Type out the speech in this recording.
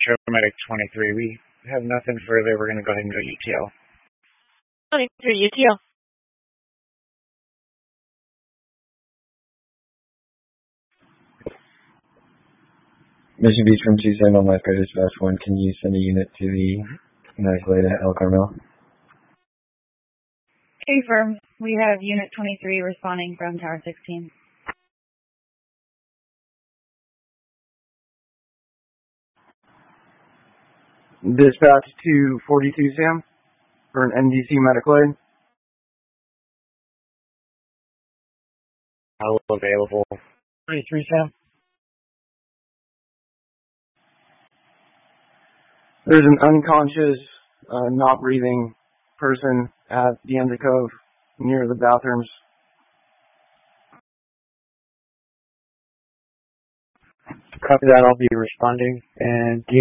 Paramedic 23. We have nothing further. We're going to go ahead and go UTL. 23 UTL. Mission Beach from 27 on Lifeguard Dispatch 1. Can you send a unit to the medical aid at El Carmel? Confirmed. We have Unit 23 responding from Tower 16. Dispatch to 42 Sam for an NDC medical aid. How available? 43 Sam. There's an unconscious, not breathing person at the end of the cove near the bathrooms. Copy that. I'll be responding. And